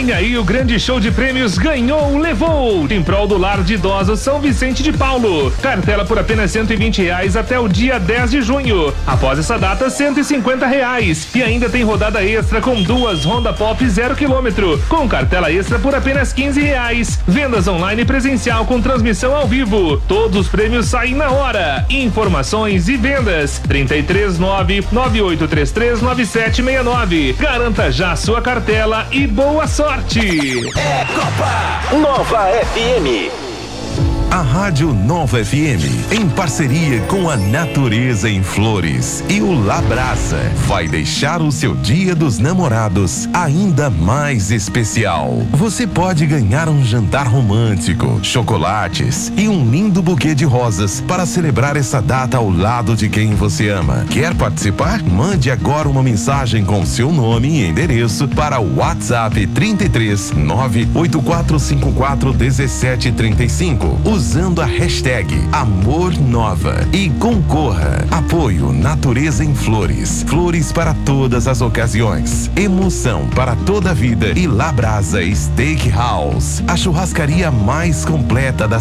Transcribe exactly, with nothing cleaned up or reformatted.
Vem aí o grande show de prêmios Ganhou, Levou, em prol do Lar de Idosos São Vicente de Paulo. Cartela por apenas cento e vinte reais até o dia dez de junho. Após essa data, cento e cinquenta reais. E ainda tem rodada extra com duas Honda Pop zero quilômetro, com cartela extra por apenas quinze reais. Vendas online presencial com transmissão ao vivo. Todos os prêmios saem na hora. Informações e vendas trinta e três nove nove oito três três nove sete seis nove. Garanta já sua cartela e boa sorte. É Copa Nova F M. A Rádio Nova F M, em parceria com a Natureza em Flores e o Labrasa, vai deixar o seu Dia dos Namorados ainda mais especial. Você pode ganhar um jantar romântico, chocolates e um lindo buquê de rosas para celebrar essa data ao lado de quem você ama. Quer participar? Mande agora uma mensagem com seu nome e endereço para o WhatsApp trinta e três nove oito quatro cinco quatro um sete três cinco. Usando a hashtag Amor Nova e concorra. Apoio Natureza em Flores. Flores para todas as ocasiões. Emoção para toda a vida. E Labrasa Steakhouse, a churrascaria mais completa da